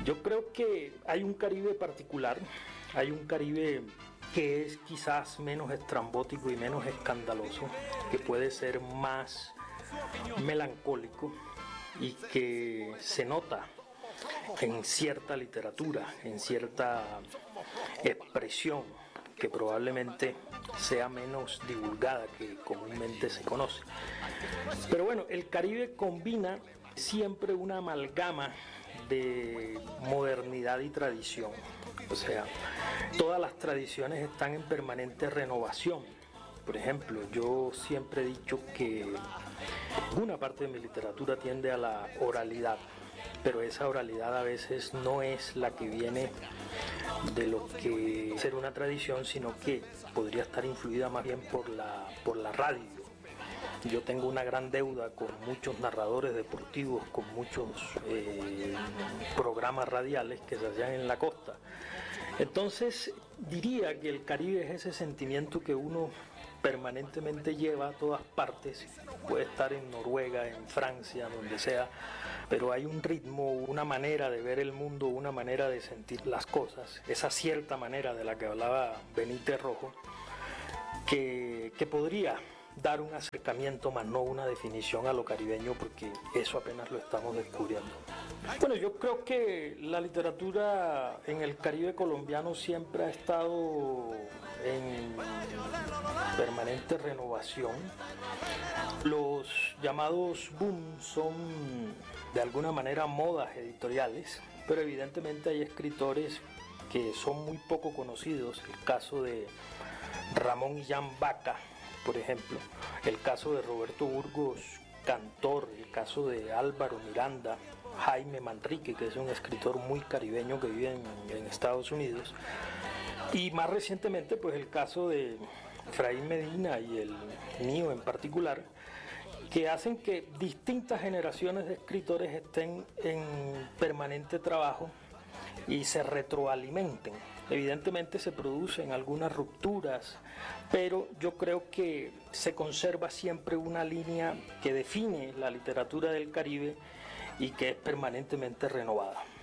Yo creo que hay un Caribe particular, hay un Caribe que es quizás menos estrambótico y menos escandaloso, que puede ser más melancólico y que se nota en cierta literatura, en cierta expresión que probablemente sea menos divulgada que comúnmente se conoce. Pero bueno, el Caribe combina siempre una amalgama de modernidad y tradición. O sea, todas las tradiciones están en permanente renovación. Por ejemplo, yo siempre he dicho que una parte de mi literatura tiende a la oralidad, pero esa oralidad a veces no es la que viene de lo que ser una tradición, sino que podría estar influida más bien por la radio. Yo tengo una gran deuda con muchos narradores deportivos, con muchos programas radiales que se hacían en la costa. Entonces diría que el Caribe es ese sentimiento que uno permanentemente lleva a todas partes, puede estar en Noruega, en Francia, donde sea, pero hay un ritmo, una manera de ver el mundo, una manera de sentir las cosas, esa cierta manera de la que hablaba Benítez Rojo, que podría dar un acercamiento, más no una definición a lo caribeño, porque eso apenas lo estamos descubriendo. Bueno, yo creo que la literatura en el Caribe colombiano siempre ha estado en permanente renovación. Los llamados boom son de alguna manera modas editoriales, pero evidentemente hay escritores que son muy poco conocidos. El caso de Ramón Illán Vaca, por ejemplo, el caso de Roberto Burgos Cantor, el caso de Álvaro Miranda, Jaime Manrique, que es un escritor muy caribeño que vive en Estados Unidos, y más recientemente pues el caso de Efraín Medina y el mío en particular, que hacen que distintas generaciones de escritores estén en permanente trabajo y se retroalimenten. Evidentemente se producen algunas rupturas, pero yo creo que se conserva siempre una línea que define la literatura del Caribe y que es permanentemente renovada.